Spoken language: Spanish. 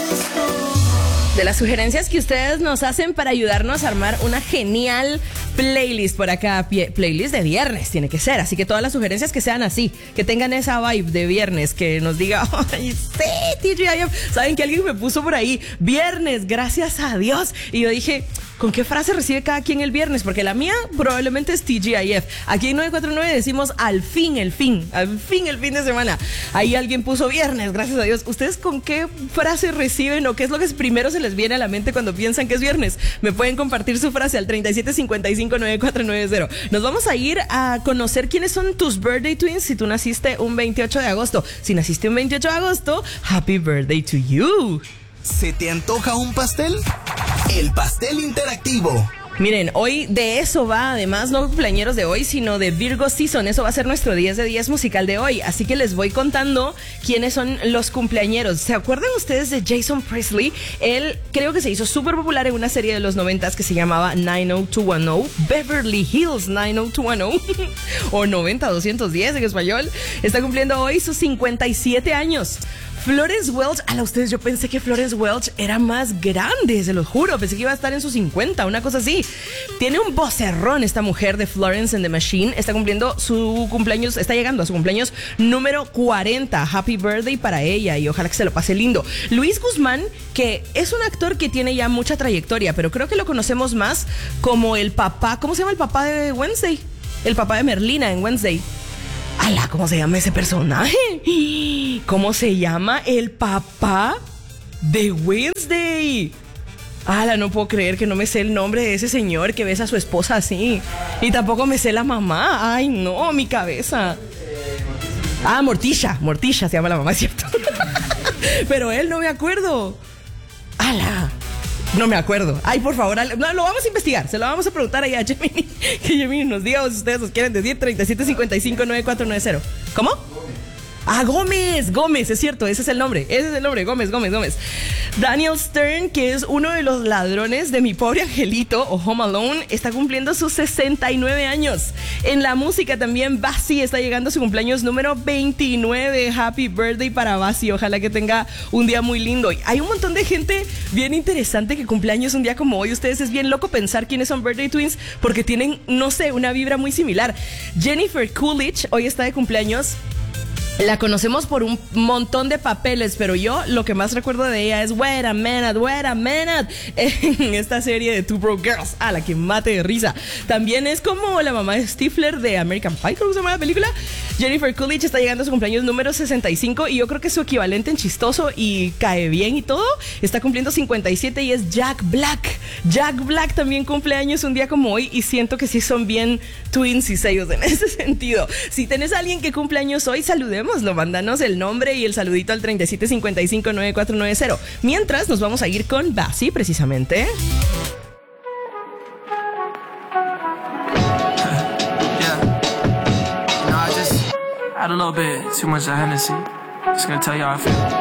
De las sugerencias que ustedes nos hacen para ayudarnos a armar una genial playlist por acá. Playlist de viernes tiene que ser, así que todas las sugerencias que sean así, que tengan esa vibe de viernes, que nos diga, ay, sí, TGIF. Saben que alguien me puso por ahí, viernes, gracias a Dios. Y yo dije, ¿con qué frase recibe cada quien el viernes? Porque la mía probablemente es TGIF. Aquí en 949 decimos al fin el fin de semana. Ahí alguien puso viernes, gracias a Dios. ¿Ustedes con qué frase reciben o qué es lo que primero se les viene a la mente cuando piensan que es viernes? Me pueden compartir su frase al 37559490. Nos vamos a ir a conocer quiénes son tus birthday twins si tú naciste un 28 de agosto. Si naciste un 28 de agosto, happy birthday to you. ¿Se te antoja un pastel? El pastel interactivo. Miren, hoy de eso va, además, no cumpleañeros de hoy, sino de Virgo Season. Eso va a ser nuestro 10 de 10 musical de hoy. Así que les voy contando quiénes son los cumpleañeros. ¿Se acuerdan ustedes de Jason Presley? Él creo que se hizo súper popular en una serie de los 90s que se llamaba 90210, Beverly Hills 90210, o 90210 en español. Está cumpliendo hoy sus 57 años. Florence Welch, ustedes, yo pensé que Florence Welch era más grande, se los juro, pensé que iba a estar en sus 50, una cosa así. Tiene un vocerrón esta mujer de Florence and the Machine, está cumpliendo su cumpleaños, está llegando a su cumpleaños número 40, happy birthday para ella y ojalá que se lo pase lindo. Luis Guzmán, que es un actor que tiene ya mucha trayectoria, pero creo que lo conocemos más como el papá, ¿cómo se llama el papá de Wednesday? El papá de Merlina en Wednesday. ¿Cómo se llama ese personaje? ¿Cómo se llama el papá de Wednesday? No puedo creer que no me sé el nombre de ese señor que besa a su esposa así. Y tampoco me sé la mamá. Ay, no, mi cabeza. Morticia se llama la mamá, es cierto. Pero él no me acuerdo. No me acuerdo. Ay, por favor, no, lo vamos a investigar. Se lo vamos a preguntar ahí a Gemini. Que Gemini nos diga o si ustedes nos quieren decir 37559490. ¿Cómo? Gómez, es cierto, ese es el nombre, Gómez. Daniel Stern, que es uno de los ladrones de Mi Pobre Angelito o Home Alone, está cumpliendo sus 69 años. En la música también, Bassi está llegando a su cumpleaños número 29. Happy birthday para Bassi, ojalá que tenga un día muy lindo. Hay un montón de gente bien interesante que cumpleaños un día como hoy. Ustedes, es bien loco pensar quiénes son birthday twins porque tienen, no sé, una vibra muy similar. Jennifer Coolidge hoy está de cumpleaños. La conocemos por un montón de papeles, pero yo lo que más recuerdo de ella es Wait a minute, en esta serie de Two Broke Girls, la que mate de risa. También es como la mamá de Stifler de American Pie, creo que se llama la película. Jennifer Coolidge está llegando a su cumpleaños número 65 y yo creo que es su equivalente en chistoso y cae bien y todo. Está cumpliendo 57 y es Jack Black. Jack Black también cumple años un día como hoy y siento que sí son bien twins y sellos en ese sentido. Si tenés a alguien que cumple años hoy, saludemos. Mándanos el nombre y el saludito al 37559490. Mientras nos vamos a ir con Bassi, precisamente. I had a little bit too much of Hennessy. Just gonna tell you how I feel.